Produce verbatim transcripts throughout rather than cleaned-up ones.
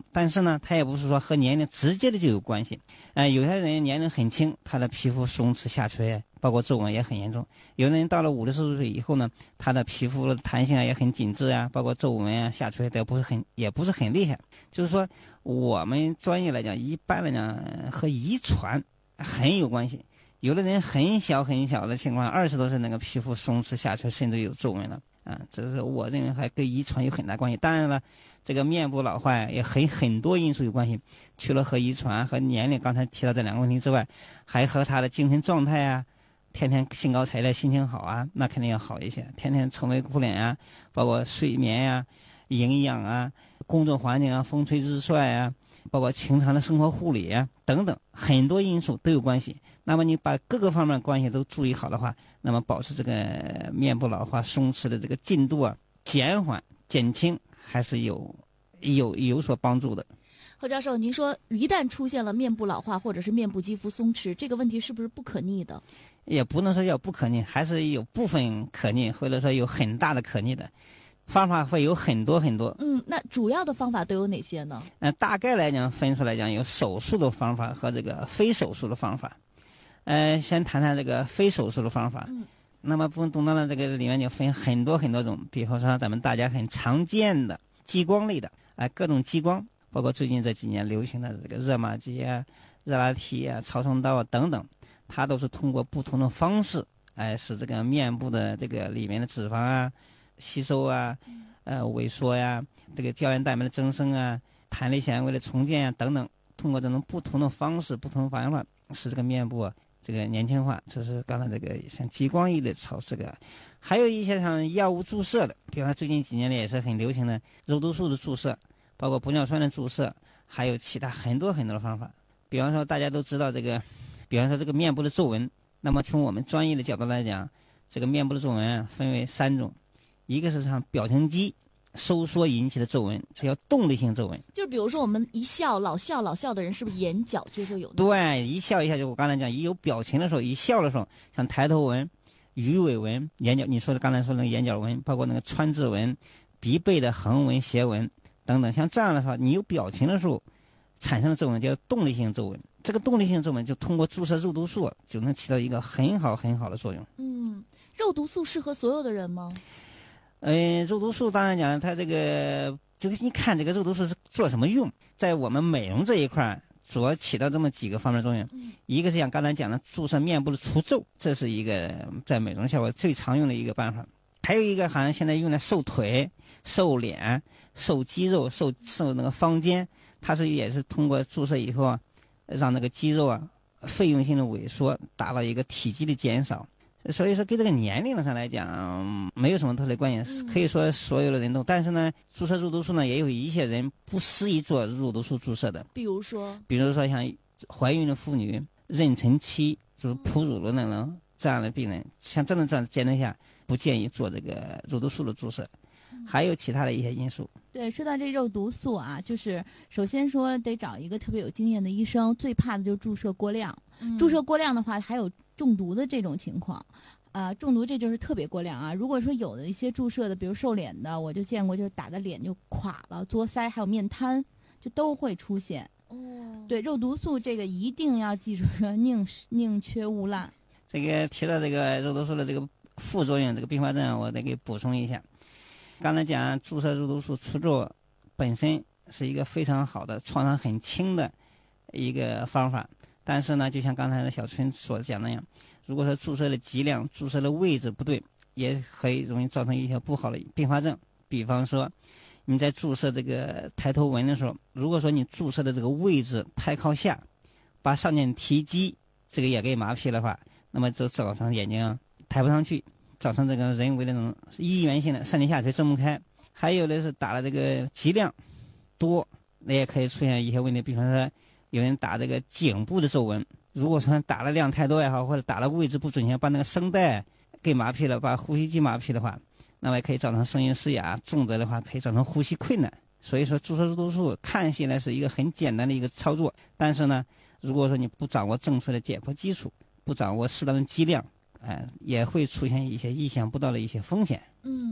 但是呢，它也不是说和年龄直接的就有关系。呃，有些人年龄很轻，他的皮肤松弛下垂，包括皱纹也很严重。有的人到了五十岁以后呢，他的皮肤的弹性啊也很紧致啊，包括皱纹啊下垂的不是很也不是很厉害。就是说，我们专业来讲，一般来讲和遗传很有关系。有的人很小很小的情况，二十多岁那个皮肤松弛下垂，甚至有皱纹了啊，这是我认为还跟遗传有很大关系。当然了，这个面部老化也很很多因素有关系，除了和遗传和年龄刚才提到这两个问题之外，还和他的精神状态啊，天天兴高采烈心情好啊，那肯定要好一些。天天愁眉苦脸啊，包括睡眠呀、啊、营养啊、工作环境啊、风吹日晒啊，包括平常的生活护理啊等等，很多因素都有关系。那么你把各个方面关系都注意好的话，那么保持这个面部老化松弛的这个进度啊，减缓减轻还是有有有所帮助的。 侯教授，您说一旦出现了面部老化或者是面部肌肤松弛，这个问题是不是不可逆的？ 也不能说叫不可逆，还是有部分可逆，或者说有很大的可逆的。方法会有很多很多。 嗯，那主要的方法都有哪些呢？ 呃，大概来讲分出来讲，有手术的方法和这个非手术的方法。呃，先谈谈这个非手术的方法。 嗯， 那么不懂到了这个里面就分很多很多种，比方说咱们大家很常见的激光类的，啊、呃，各种激光，包括最近这几年流行的这个热玛吉啊、热拉提啊、超声刀啊等等，它都是通过不同的方式，哎、呃，使这个面部的这个里面的脂肪啊吸收啊，呃萎缩呀、啊，这个胶原蛋白的增生啊、弹力纤维的重建啊等等，通过这种不同的方式、不同的方法，使这个面部啊这个年轻化。这是刚才这个像激光仪的操这个，还有一些像药物注射的，比方说最近几年里也是很流行的肉毒素的注射，包括玻尿酸的注射，还有其他很多很多的方法。比方说大家都知道这个，比方说这个面部的皱纹，那么从我们专业的角度来讲，这个面部的皱纹啊分为三种，一个是像表情肌收缩引起的皱纹，这叫动力性皱纹。 就比如说我们一笑老笑老笑的人，是不是眼角就会有？ 对，一笑一下就我刚才讲，一有表情的时候，一笑的时候，像抬头纹、鱼尾纹、眼角，你说的刚才说的那个眼角纹，包括那个川字纹、鼻背的横纹、斜纹等等，像这样的话，你有表情的时候产生的皱纹叫动力性皱纹。这个动力性皱纹就通过注射肉毒素就能起到一个很好很好的作用。 嗯，肉毒素适合所有的人吗？ 呃，肉毒素当然讲，它这个就是你看这个肉毒素是做什么用，在我们美容这一块主要起到这么几个方面作用。 嗯、 一个是像刚才讲的注射面部的除皱，这是一个在美容效果最常用的一个办法。还有一个好像现在用来瘦腿、瘦脸、瘦肌肉、瘦瘦那个方肩，它是也是通过注射以后啊，让那个肌肉啊费用性的萎缩，达到一个体积的减少。所以说跟这个年龄上来讲没有什么特别关系， 嗯、 可以说所有的人都，但是呢注射肉毒素呢也有一些人不适宜做肉毒素注射的。 比如说比如说像怀孕的妇女、妊娠期就是哺乳的那种这样的病人，像这种这样阶段下不建议做这个肉毒素的注射。还有其他的一些因素。 对，说到这肉毒素啊，就是首先说得找一个特别有经验的医生，最怕的就是注射过量。 嗯、 注射过量的话，还有中毒的这种情况。呃，中毒这就是特别过量啊。如果说有的一些注射的，比如瘦脸的，我就见过，就是打的脸就垮了，作腮还有面瘫，就都会出现。 哦， 对，肉毒素这个一定要记住说宁宁缺毋滥。 这个提到这个肉毒素的这个副作用，这个并发症，我得给补充一下。刚才讲注射肉毒素除皱本身是一个非常好的、创伤很轻的一个方法，但是呢，就像刚才的小春所讲那样，如果说注射的剂量、注射的位置不对，也可以容易造成一些不好的并发症。比方说，你在注射这个抬头纹的时候，如果说你注射的这个位置太靠下，把上睑提肌这个也给麻痹的话，那么就造成眼睛抬不上去，造成这个人为的那种一元性的上睑下垂睁不开。还有的是打了这个剂量多，那也可以出现一些问题，比方说有人打这个颈部的皱纹，如果说打了量太多也好，或者打了位置不准确，把那个声带给麻痹了，把呼吸机麻痹的话，那么也可以造成声音嘶哑，重则的话可以造成呼吸困难。所以说注射肉毒素看起来是一个很简单的一个操作，但是呢，如果说你不掌握正确的解剖基础，不掌握适当的剂量，哎、呃，也会出现一些意想不到的一些风险。 嗯，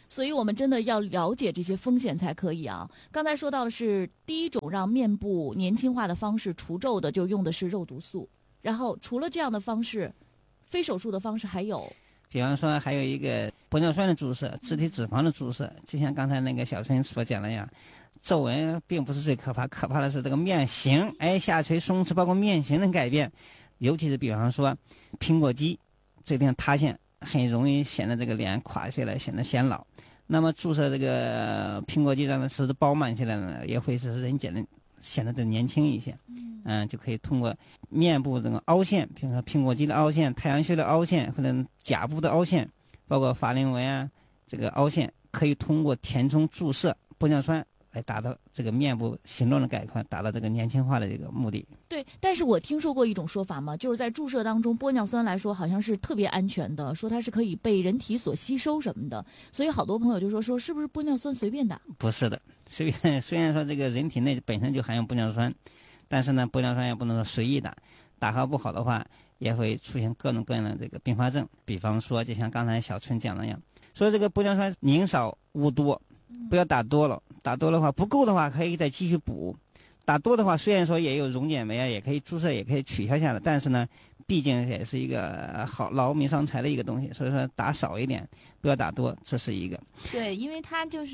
所以我们真的要了解这些风险才可以啊。刚才说到的是第一种让面部年轻化的方式，除皱的就用的是肉毒素。然后除了这样的方式，非手术的方式还有， 比方说还有一个玻尿酸的注射、自体脂肪的注射，就像刚才那个小春所讲的呀，皱纹并不是最可怕，可怕的是这个面型，哎，下垂松弛，包括面型的改变，尤其是比方说苹果肌这地方塌陷，很容易显得这个脸垮下来，显得显老。那么注射这个苹果肌让它使之饱满起来呢，也会使人显得显得更年轻一些。嗯，就可以通过面部这个凹陷，比如说苹果肌的凹陷、太阳穴的凹陷，或者甲部的凹陷，包括法令纹啊这个凹陷，可以通过填充注射玻尿酸来达到这个面部形状的改宽，达到这个年轻化的这个目的。 对，但是我听说过一种说法嘛，就是在注射当中，玻尿酸来说好像是特别安全的，说它是可以被人体所吸收什么的，所以好多朋友就说说是不是玻尿酸随便打？ 不是的，随便虽然说这个人体内本身就含有玻尿酸，但是呢，玻尿酸也不能说随意打，打好不好的话，也会出现各种各样的这个并发症。比方说，就像刚才小春讲的那样，说这个玻尿酸宁少勿多，不要打多了，打多的话不够的话可以再继续补。打多的话，虽然说也有溶解酶啊，也可以注射，也可以取消下来，但是呢，毕竟也是一个好劳民伤财的一个东西，所以说打少一点，不要打多，这是一个。 对，因为它就是，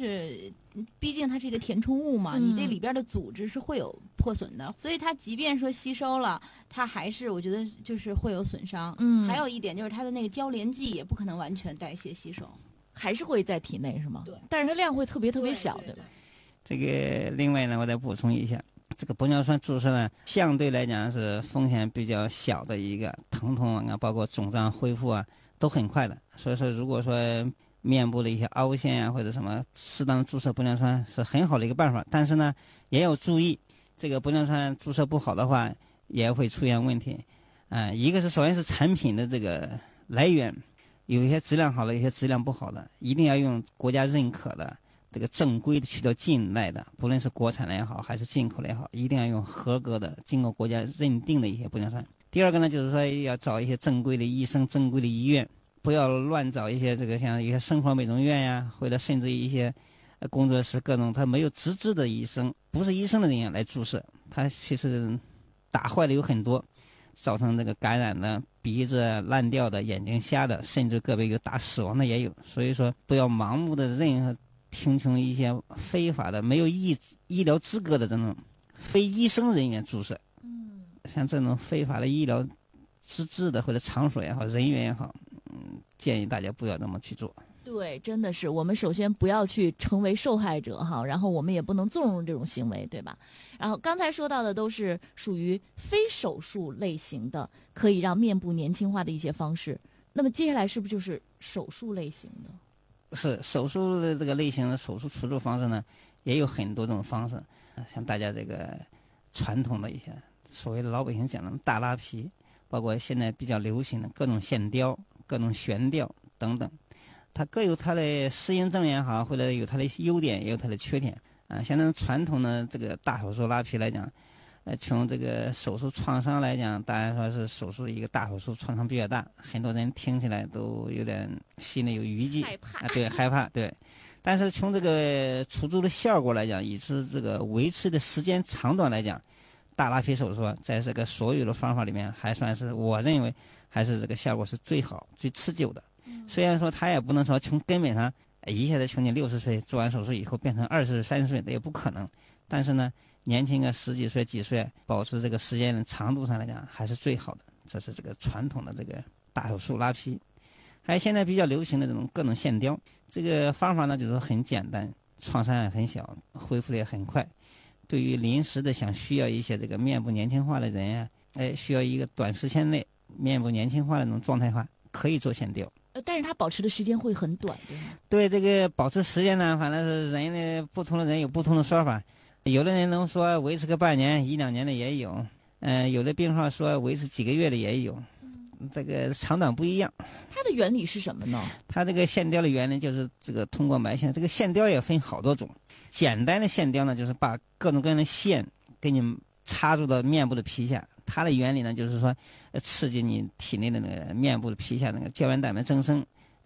毕竟它是一个填充物嘛，嗯、你这里边的组织是会有破损的，所以它即便说吸收了，它还是我觉得就是会有损伤。嗯，还有一点就是它的那个胶联剂也不可能完全代谢吸收， 还是会在体内是吗？ 对， 但是它量会特别特别小， 对, 对, 对吧？ 这个另外呢，我再补充一下。这个玻尿酸注射呢，相对来讲是风险比较小的一个，疼痛啊，包括肿胀恢复啊，都很快的。所以说，如果说面部的一些凹陷啊，或者什么，适当注射玻尿酸是很好的一个办法。但是呢，也要注意，这个玻尿酸注射不好的话，也会出现问题。啊、呃，一个是首先是产品的这个来源，有一些质量好的，有些质量不好的，一定要用国家认可的。这个正规的渠道进来的，不论是国产的也好，还是进口的也好，一定要用合格的、经过国家认定的一些玻尿酸。第二个呢，就是说要找一些正规的医生、正规的医院，不要乱找一些这个像一些生活美容院呀，或者甚至一些工作室各种他没有资质的医生，不是医生的人员来注射，他其实打坏的有很多，造成这个感染的、鼻子烂掉的、眼睛瞎的，甚至个别有打死亡的也有。所以说，不要盲目的任何。听从一些非法的、没有医医疗资格的这种非医生人员注射，嗯，像这种非法的医疗资质的或者场所也好、人员也好，嗯，建议大家不要那么去做。 对，真的是我们首先不要去成为受害者哈，然后我们也不能纵容这种行为，对吧？然后刚才说到的都是属于非手术类型的，可以让面部年轻化的一些方式。那么接下来是不是就是手术类型的？ 是手术的这个类型的手术除皱方式呢，也有很多种方式，像大家这个传统的一些所谓的老百姓讲的大拉皮，包括现在比较流行的各种线雕、各种悬吊等等，它各有它的适应症也好，或者有它的优点，也有它的缺点啊。像那种传统的这个大手术拉皮来讲，呃，从这个手术创伤来讲，当然说是手术一个大手术创伤比较大，很多人听起来都有点心里有余悸， 害怕啊，对，害怕，对。但是从这个除皱的效果来讲，以及这个维持的时间长短来讲，大拉皮手术在这个所有的方法里面，还算是我认为还是这个效果是最好、最持久的。虽然说它也不能说从根本上一下子从你六十岁做完手术以后变成二十三十岁，那也不可能。但是呢，年轻个十几岁几岁，保持这个时间的长度上来讲还是最好的。这是这个传统的这个大手术拉皮。还有现在比较流行的这种各种线雕，这个方法呢就是很简单，创伤也很小，恢复的也很快。对于临时的想需要一些这个面部年轻化的人啊，哎，需要一个短时间内面部年轻化的那种状态化，可以做线雕。 呃，但是它保持的时间会很短，对吗？ 对，这个保持时间呢，反正是人的不同的人有不同的说法。有的人能说维持个半年、一两年的也有，嗯、呃，有的病号说维持几个月的也有，这个长短不一样。 它的原理是什么呢？ 它这个线雕的原理就是这个通过埋线，这个线雕也分好多种。简单的线雕呢，就是把各种各样的线给你插入到面部的皮下。它的原理呢，就是说，呃，刺激你体内的那个面部的皮下那个胶原蛋白增生，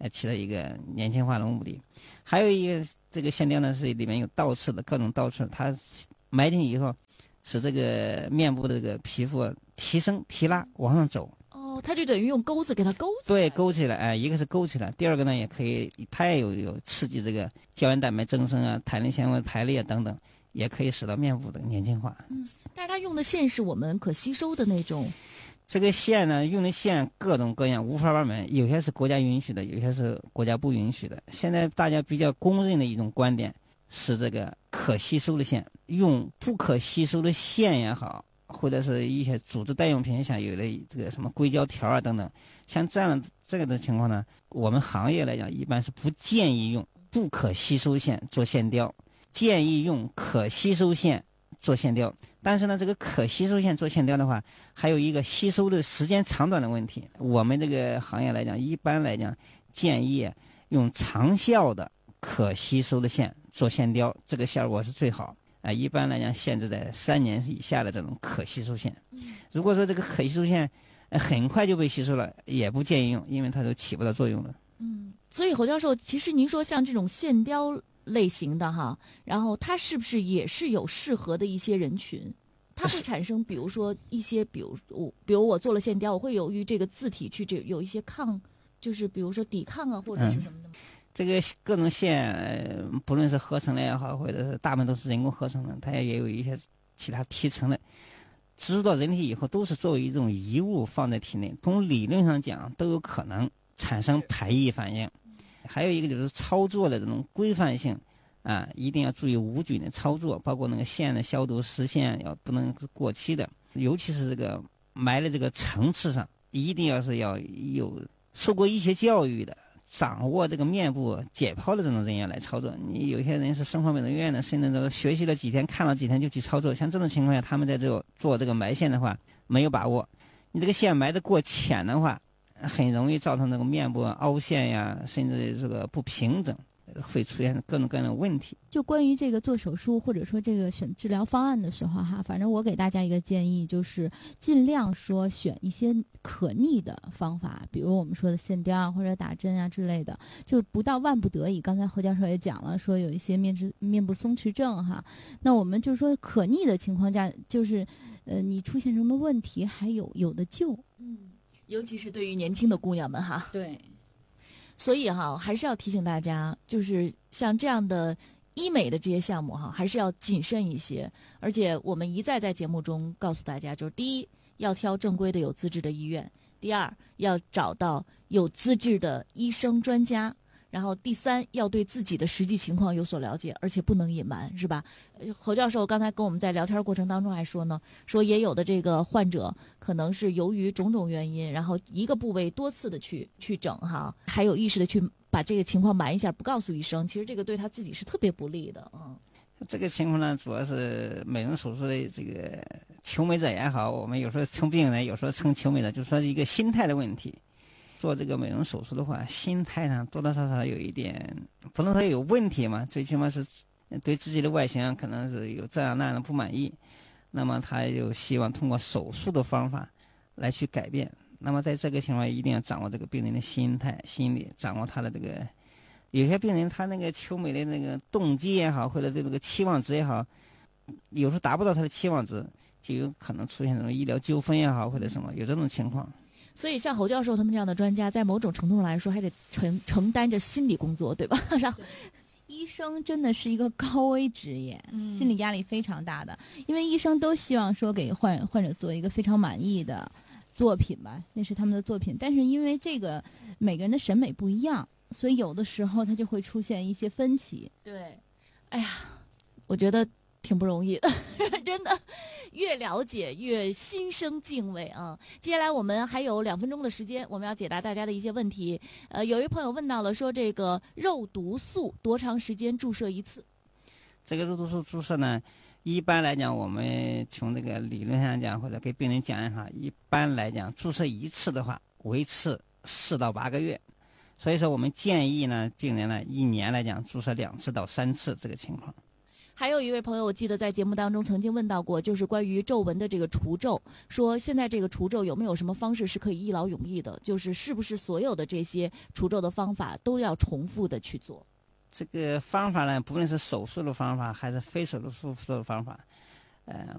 呃，起到一个年轻化的目的。还有一个这个线雕呢，是里面有倒刺的各种倒刺，它埋进以后，使这个面部的这个皮肤提升提拉往上走。 哦，它就等于用钩子给它勾起来。 对，勾起来，哎，一个是勾起来，第二个呢也可以，它也有有刺激这个胶原蛋白增生啊、弹力纤维排列等等，也可以使到面部的年轻化。 嗯，但是它用的线是我们可吸收的那种。 这个线呢，用的线各种各样，五花八门，有些是国家允许的，有些是国家不允许的。现在大家比较公认的一种观点是这个可吸收的线，用不可吸收的线也好，或者是一些组织代用品，像有的这个什么硅胶条啊等等，像这样这个的情况呢，我们行业来讲一般是不建议用不可吸收线做线雕，建议用可吸收线做线雕。但是呢，这个可吸收线做线雕的话，还有一个吸收的时间长短的问题。我们这个行业来讲，一般来讲建议用长效的可吸收的线做线雕，这个效果是最好。啊、呃，一般来讲限制在三年以下的这种可吸收线。如果说这个可吸收线、呃、很快就被吸收了，也不建议用，因为它都起不到作用了。 嗯，所以侯教授，其实您说像这种线雕类型的哈，然后它是不是也是有适合的一些人群？它会产生，比如说一些，比如我，比如我做了线雕，我会由于这个字体去这有一些抗，就是比如说抵抗啊，或者是什么的吗？ 嗯、这个各种线、呃，不论是合成的也好，或者是大部分都是人工合成的，它也有一些其他提成的。植入到人体以后，都是作为一种遗物放在体内，从理论上讲都有可能产生排异反应。还有一个就是操作的这种规范性。啊，一定要注意无菌的操作，包括那个线的消毒实线要不能是过期的，尤其是这个埋的这个层次上，一定要是要有受过医学教育的，掌握这个面部解剖的这种人员来操作。你有些人是生化美容院的，甚至都学习了几天，看了几天就去操作，像这种情况下，他们在这做这个埋线的话没有把握，你这个线埋得过浅的话，很容易造成这个面部凹陷呀，甚至这个不平整。会出现各种各样的问题。 就关于这个做手术或者说这个选治疗方案的时候哈，反正我给大家一个建议，就是尽量说选一些可逆的方法，比如我们说的线雕啊或者打针啊之类的，就不到万不得已。刚才侯教授也讲了，说有一些面质面部松弛症哈，那我们就说可逆的情况下，就是呃你出现什么问题还有有的救。 嗯，尤其是对于年轻的姑娘们哈。 对。 所以哈，还是要提醒大家，就是像这样的医美的这些项目哈，还是要谨慎一些。而且我们一再在节目中告诉大家，就是第一，要挑正规的有资质的医院；第二，要找到有资质的医生专家；然后第三，要对自己的实际情况有所了解，而且不能隐瞒，是吧？侯教授刚才跟我们在聊天过程当中还说呢，说也有的这个患者可能是由于种种原因，然后一个部位多次的去去整哈，还有意识的去把这个情况瞒一下，不告诉医生，其实这个对他自己是特别不利的。嗯， 这个情况呢，主要是美容手术的这个求美者也好，我们有时候称病人，有时候称求美者，就说一个心态的问题。做这个美容手术的话，心态上多多少少有一点，不能说有问题嘛，最起码是对自己的外形可能是有这样那样的不满意，那么他就希望通过手术的方法来去改变。那么在这个情况一定要掌握这个病人的心态、心理，掌握他的这个。有些病人他那个求美的那个动机也好，或者这个期望值也好，有时候达不到他的期望值，就有可能出现这种医疗纠纷也好，或者什么，有这种情况。 所以像侯教授他们这样的专家，在某种程度上来说，还得承承担着心理工作，对吧？然后， 医生真的是一个高危职业，嗯、心理压力非常大的，因为医生都希望说给患患者做一个非常满意的作品吧，那是他们的作品。但是因为这个每个人的审美不一样，所以有的时候它就会出现一些分歧。 对，哎呀，我觉得挺不容易的，真的。越了解越心生敬畏啊！接下来我们还有两分钟的时间，我们要解答大家的一些问题。呃，有一朋友问到了，说这个肉毒素多长时间注射一次？ 这个肉毒素注射呢，一般来讲，我们从这个理论上讲，或者给病人讲一下，一般来讲，注射一次的话，维持四到八个月。所以说，我们建议呢，病人呢，一年来讲注射两次到三次这个情况。 还有一位朋友，我记得在节目当中曾经问到过，就是关于皱纹的这个除皱，说现在这个除皱有没有什么方式是可以一劳永逸的？就是是不是所有的这些除皱的方法都要重复的去做？ 这个方法呢，不论是手术的方法还是非手术的方法，呃，